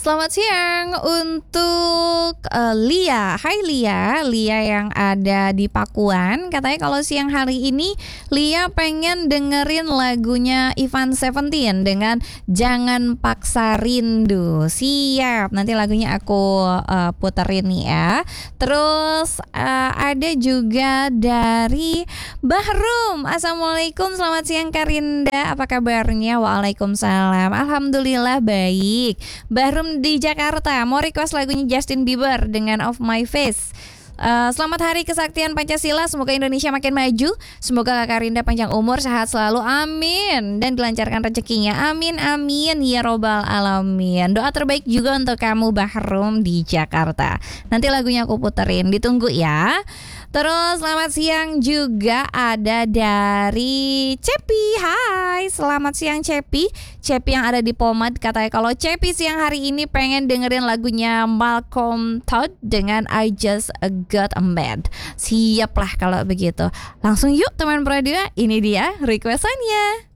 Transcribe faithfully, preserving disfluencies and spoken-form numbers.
Selamat siang untuk uh, Lia. Hai Lia, Lia yang ada di Pakuan. Katanya kalau siang hari ini Lia pengen dengerin lagunya Ivan Seventeen dengan Jangan Paksa Rindu. Siap, nanti lagunya aku uh, puterin nih ya. Terus uh, ada juga dari Bahrum. Assalamualaikum, selamat siang Karinda. Apa kabarnya? Waalaikumsalam. Alhamdulillah baik. Bahrum di Jakarta mau request lagunya Justin Bieber dengan Off My Face. Uh, selamat Hari Kesaktian Pancasila. Semoga Indonesia makin maju. Semoga Kak Karinda panjang umur, sehat selalu, amin. Dan dilancarkan rezekinya, amin amin ya robbal alamin. Doa terbaik juga untuk kamu Bahrum di Jakarta. Nanti lagunya aku puterin, ditunggu ya. Terus selamat siang juga ada dari Cepi. Hai, selamat siang Cepi. Cepi yang ada di Pomad katanya kalau Cepi siang hari ini pengen dengerin lagunya Malcolm Todd dengan I Just Got Mad. Siap lah kalau begitu. Langsung yuk teman berdua, ini dia requestannya.